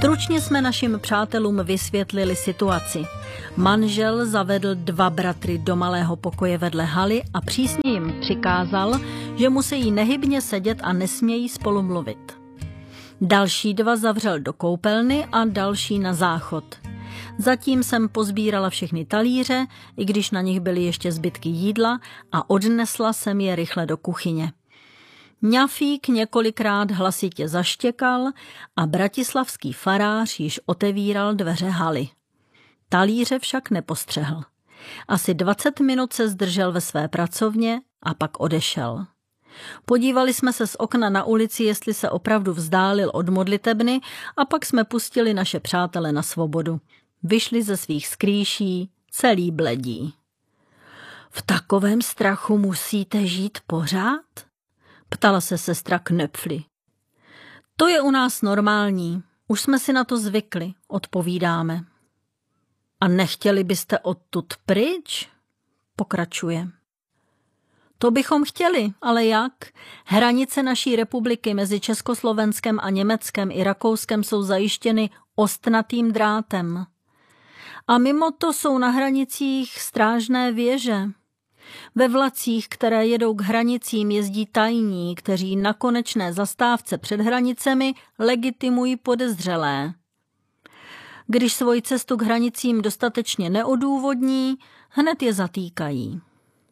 Stručně jsme našim přátelům vysvětlili situaci. Manžel zavedl 2 bratry do malého pokoje vedle haly a přísně jim přikázal, že musí nehybně sedět a nesmějí spolu mluvit. Další 2 zavřel do koupelny a další na záchod. Zatím jsem pozbírala všechny talíře, i když na nich byly ještě zbytky jídla, a odnesla jsem je rychle do kuchyně. Ňafík několikrát hlasitě zaštěkal a bratislavský farář již otevíral dveře haly. Talíře však nepostřehl. Asi 20 minut se zdržel ve své pracovně a pak odešel. Podívali jsme se z okna na ulici, jestli se opravdu vzdálil od modlitebny, a pak jsme pustili naše přátele na svobodu. Vyšli ze svých skrýší celý bledí. V takovém strachu musíte žít pořád? Ptala se sestra Knöpfli. To je u nás normální, už jsme si na to zvykli, odpovídáme. A nechtěli byste odtud pryč? Pokračuje. To bychom chtěli, ale jak? Hranice naší republiky mezi Československem a Německem i Rakouskem jsou zajištěny ostnatým drátem. A mimo to jsou na hranicích strážné věže. Ve vlacích, které jedou k hranicím, jezdí tajní, kteří na konečné zastávce před hranicemi legitimují podezřelé. Když svoji cestu k hranicím dostatečně neodůvodní, hned je zatýkají.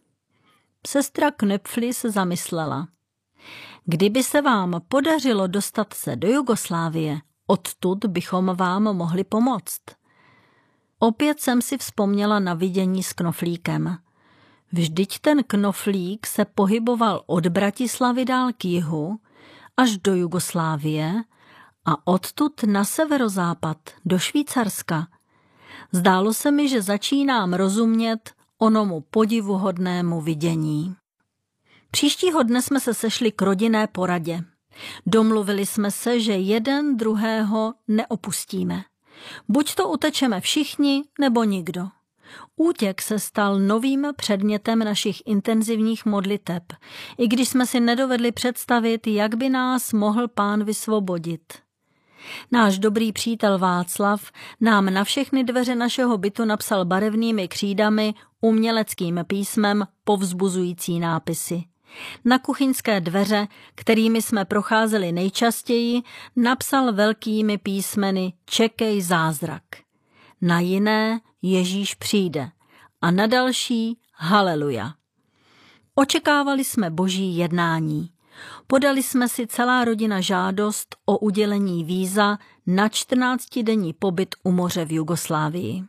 Sestra Knöpfli se zamyslela. Kdyby se vám podařilo dostat se do Jugoslávie, odtud bychom vám mohli pomoct. Opět jsem si vzpomněla na vidění s knoflíkem. Vždyť ten knoflík se pohyboval od Bratislavy dál k jihu až do Jugoslávie a odtud na severozápad do Švýcarska. Zdálo se mi, že začínám rozumět onomu podivuhodnému vidění. Příštího dne jsme se sešli k rodinné poradě. Domluvili jsme se, že jeden druhého neopustíme. Buď to utečeme všichni, nebo nikdo. Útěk se stal novým předmětem našich intenzivních modliteb, i když jsme si nedovedli představit, jak by nás mohl Pán vysvobodit. Náš dobrý přítel Václav nám na všechny dveře našeho bytu napsal barevnými křídami uměleckým písmem povzbuzující nápisy. Na kuchyňské dveře, kterými jsme procházeli nejčastěji, napsal velkými písmeny Čekej zázrak. Na jiné Ježíš přijde a na další Haleluja. Očekávali jsme Boží jednání. Podali jsme si celá rodina žádost o udělení víza na 14denní pobyt u moře v Jugoslávii.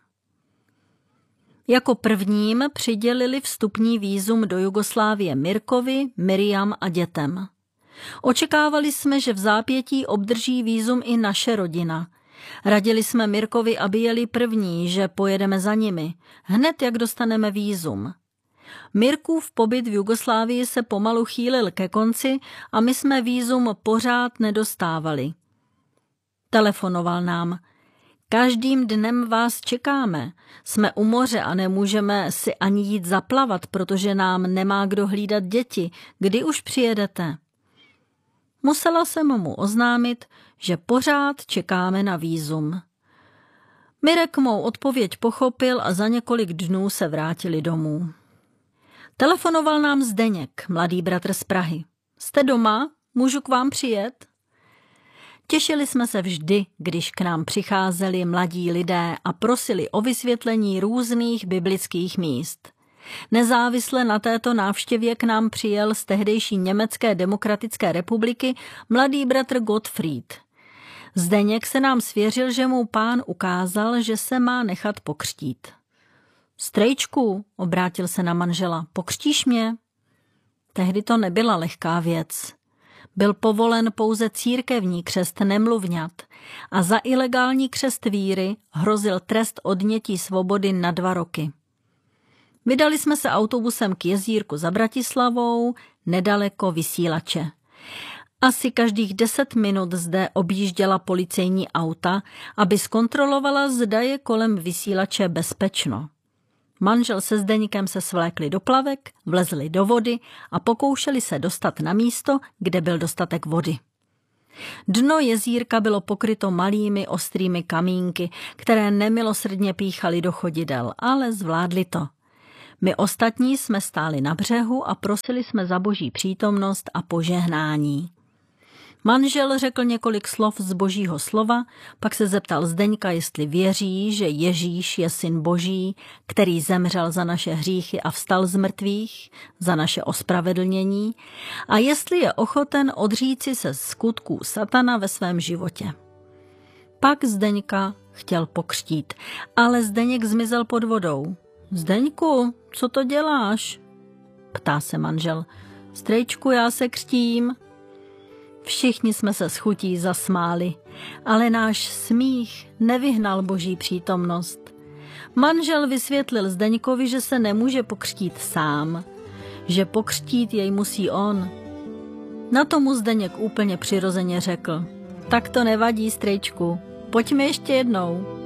Jako prvním přidělili vstupní vízum do Jugoslávie Mirkovi, Miriam a dětem. Očekávali jsme, že v zápětí obdrží vízum i naše rodina. Radili jsme Mirkovi, aby jeli první, že pojedeme za nimi, hned jak dostaneme vízum. Mirkův pobyt v Jugoslávii se pomalu chýlil ke konci a my jsme vízum pořád nedostávali. Telefonoval nám. Každým dnem vás čekáme. Jsme u moře a nemůžeme si ani jít zaplavat, protože nám nemá kdo hlídat děti. Kdy už přijedete? Musela jsem mu oznámit, že pořád čekáme na vízum. Mirek mou odpověď pochopil a za několik dnů se vrátili domů. Telefonoval nám Zdeněk, mladý bratr z Prahy. Jste doma? Můžu k vám přijet? Těšili jsme se vždy, když k nám přicházeli mladí lidé a prosili o vysvětlení různých biblických míst. Nezávisle na této návštěvě k nám přijel z tehdejší Německé demokratické republiky mladý bratr Gottfried. Zdeněk se nám svěřil, že mu Pán ukázal, že se má nechat pokřtít. Strejčku, obrátil se na manžela, pokřtíš mě? Tehdy to nebyla lehká věc. Byl povolen pouze církevní křest nemluvňat a za ilegální křest víry hrozil trest odnětí svobody na 2 roky. Vydali jsme se autobusem k jezírku za Bratislavou, nedaleko Vysílače. Asi každých 10 minut zde objížděla policejní auta, aby zkontrolovala, zda je kolem Vysílače bezpečno. Manžel se Zdeňkem se svlékli do plavek, vlezli do vody a pokoušeli se dostat na místo, kde byl dostatek vody. Dno jezírka bylo pokryto malými ostrými kamínky, které nemilosrdně píchaly do chodidel, ale zvládli to. My ostatní jsme stáli na břehu a prosili jsme za Boží přítomnost a požehnání. Manžel řekl několik slov z Božího slova, pak se zeptal Zdeňka, jestli věří, že Ježíš je syn Boží, který zemřel za naše hříchy a vstal z mrtvých, za naše ospravedlnění, a jestli je ochoten odříci se skutků satana ve svém životě. Pak Zdeňka chtěl pokřtít, ale Zdeněk zmizel pod vodou. Zdeňku, co to děláš? Ptá se manžel. Strejčku, já se křtím. Všichni jsme se s chutí zasmáli, ale náš smích nevyhnal Boží přítomnost. Manžel vysvětlil Zdeňkovi, že se nemůže pokřtít sám, že pokřtít jej musí on. Na tomu Zdeněk úplně přirozeně řekl. Tak to nevadí, strejčku, pojďme ještě jednou.